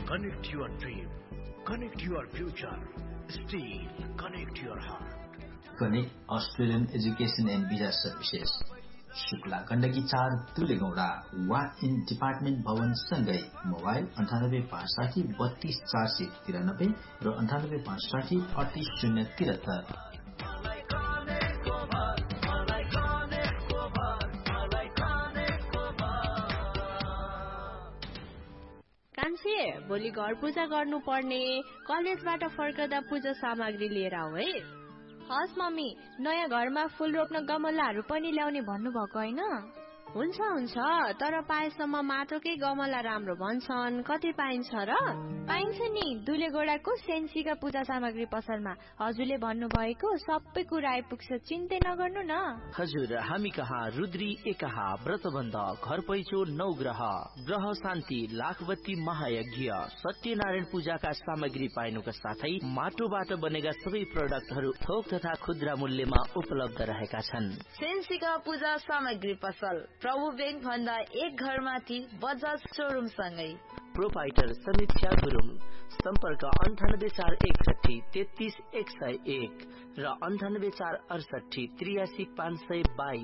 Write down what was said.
Connect your dream. Connect your future. Steel. Connect your heart. Connect Australian Education and Visa Services. Shukla Gandaki 4 तुलेगौडा वा in department भवन सँगै mobile 9856 32 493 र 9856 38 कान्छे भोलि घर पूजा गर्नु पर्ने कलेजबाट फर्कदा पूजा सामग्री लिएर आऊ है। हस् मम्मी, नयाँ घरमा फूल रोप्न गमलाहरू पनि ल्याउने भन्नुभएको हैन? हुन्छ हुन्छ, तर पाएसम्म माटोकै गमला राम्रो भन्छन्। कति पाइन्छ र? पाइन्छ नि, दुलेगोडाको सेन्सीका पूजा सामग्री पसलमा। हजुरले भन्नुभएको सबै कुरा आइपुग्छ, चिन्तै नगर्नु न। हजुर, हामी कहाँ रुद्री एकाहा व्रतबन्ध, घर पैचो 9 ग्रह, ग्रह शान्ति, लाखवती महायज्ञ, सत्यनारायण पूजाका सामग्री पाइनुका साथै माटोबाट बनेका सबै प्रोडक्टहरू थोक तथा खुद्रा मूल्यमा उपलब्ध रहेका छन्। सेन्सीका पूजा सामग्री पसल प्रभु बैंक भन्दा एक घर माथि बजाज शोरूम सँगै। प्रोपाइटर समीक्षा गुरुङ, सम्पर्क 98461 33101 र 98468 83522।